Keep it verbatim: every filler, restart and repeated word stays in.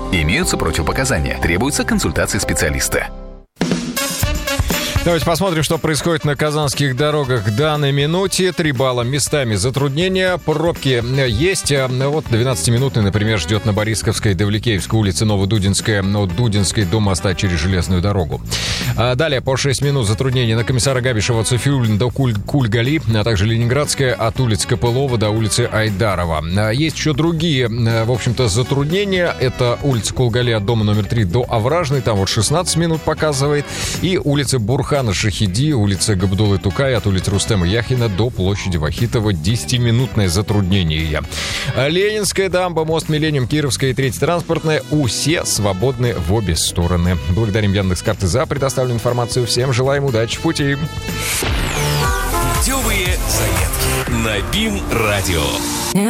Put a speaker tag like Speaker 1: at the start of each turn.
Speaker 1: Имеются противопоказания. Требуется консультация специалиста.
Speaker 2: Давайте посмотрим, что происходит на казанских дорогах в данной минуте. Три балла местами затруднения. Пробки есть. Вот двенадцатиминутный, например, ждет на Борисковской, Давликеевской улице, Новодудинская, от Дудинской до моста через железную дорогу. А далее по шесть минут затруднения на Комиссара Габишева, Цуфиулин до Куль- Кульгали, а также Ленинградская от улицы Копылова до улицы Айдарова. Есть еще другие, в общем-то, затруднения. Это улица Кулгали от дома номер три до Овражной. Там вот шестнадцать минут показывает. И улица Бурхан Шахиди, улица Габдулы Тукай от улицы Рустема Яхина до площади Вахитова. десятиминутное затруднение. Ленинская дамба, мост Миллениум, Кировская и Третья транспортная. Усе свободны в обе стороны. Благодарим Яндекс.Карты за предоставленную информацию. Всем желаем удачи в пути.
Speaker 3: Путевые заметки на БИМ-радио.